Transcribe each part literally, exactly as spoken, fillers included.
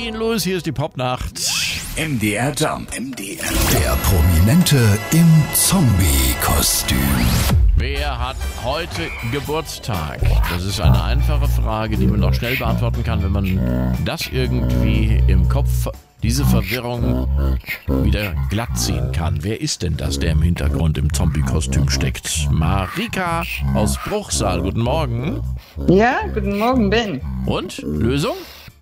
Dean Lewis, hier ist die Popnacht. M D R Jump. M D R. Der Prominente im Zombie-Kostüm. Wer hat heute Geburtstag? Das ist eine einfache Frage, die man auch schnell beantworten kann, wenn man das irgendwie im Kopf, diese Verwirrung wieder glatt ziehen kann. Wer ist denn das, der im Hintergrund im Zombie-Kostüm steckt? Marika aus Bruchsal, guten Morgen. Ja, guten Morgen, Ben. Und? Lösung?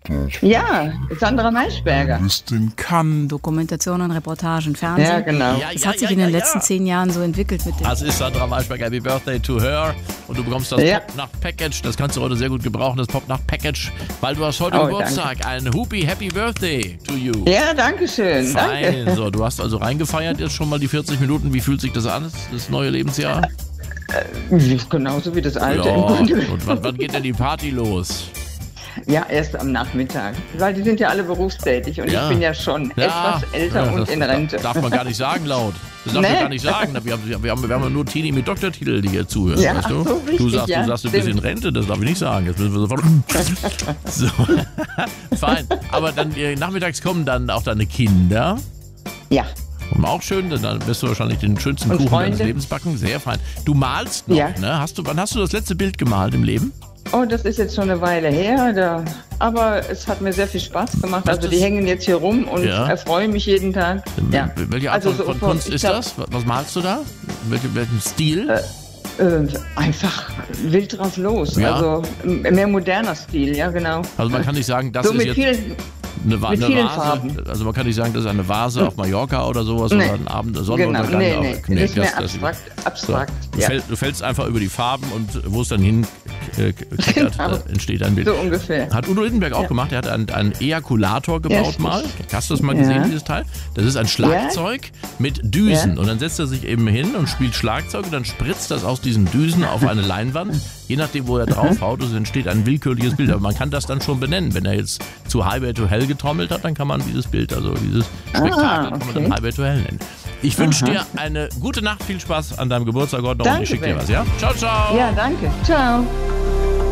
Ja, Sandra Maischberger. In Cannes. Dokumentationen, Reportagen, Fernsehen. Ja, genau. Ja, Das ja, hat sich ja, in den ja, letzten ja. zehn Jahren so entwickelt mit dem. Das ist Sandra Maischberger, Happy Birthday to her. Und du bekommst das Ja. Pop-Nacht-Package. Das kannst du heute sehr gut gebrauchen, das Pop-Nacht-Package, weil du hast heute Oh, Geburtstag. Ein Hupi Happy Birthday to you. Ja, danke schön. Fein. Danke. So, du hast also reingefeiert jetzt schon mal die vierzig Minuten. Wie fühlt sich das an, das neue Lebensjahr? Genauso wie das alte Ja. im Grunde. Und wann, wann geht denn die Party los? Ja, erst am Nachmittag. Weil die sind ja alle berufstätig und Ja. ich bin ja schon etwas älter ja, und das in Rente. Darf man gar nicht sagen laut. Das darf man Nee. gar nicht sagen. Wir haben, wir, haben, wir haben nur Teenie mit Doktortitel, die hier zuhören. Ja, weißt du? ach so, richtig, du sagst, ja, du sagst, du bist in stimmt. Rente, das darf ich nicht sagen. Jetzt müssen wir sofort. So. Fein. Aber dann äh, nachmittags kommen dann auch deine Kinder. Ja. Und auch schön, dann wirst du wahrscheinlich den schönsten Und Kuchen Freunde. deines Lebens backen. Sehr fein. Du malst noch, Ja. ne? Hast du, wann hast du das letzte Bild gemalt im Leben? Oh, das ist jetzt schon eine Weile her, da, aber es hat mir sehr viel Spaß gemacht. Was Also ist- die hängen jetzt hier rum und Ja. erfreuen mich jeden Tag. Ja. Welche Art Also von, so von von- Kunst ich ist glaub, das? Was malst du da? Welche, welchen Stil? Äh, einfach wild drauf los. Ja. Also m- mehr moderner Stil, ja genau. Also man kann nicht sagen, das so ist mit jetzt vielen, eine, Va- mit eine vielen Vase. Farben. Also man kann nicht sagen, das ist eine Vase auf Mallorca oder sowas Nee. oder ein Abend, genau, Sonnenuntergang. nee, aber- nee, das ist mehr das- abstrakt, so. abstrakt, Du, ja. fäll, du fällst einfach über die Farben und wo es dann hin äh, kleckert, Genau. da entsteht ein Bild. So ungefähr. Hat Udo Lindenberg auch gemacht. Er hat einen, einen Ejakulator gebaut stimmt. mal. Hast du das mal gesehen, Ja. dieses Teil? Das ist ein Schlagzeug mit Düsen. Und dann setzt er sich eben hin und spielt Schlagzeug und dann spritzt das aus diesen Düsen auf eine Leinwand. Je nachdem, wo er draufhaut, es entsteht ein willkürliches Bild. Aber man kann das dann schon benennen. Wenn er jetzt zu Highway to Hell getrommelt hat, dann kann man dieses Bild, also dieses Spektakel, Ah, kann man okay. dann Highway to Hell nennen. Ich wünsche dir eine gute Nacht, viel Spaß an deinem Geburtstag heute noch und Danke, ich schicke dir Ben. was, ja? Ciao, ciao! Ja, danke. Ciao.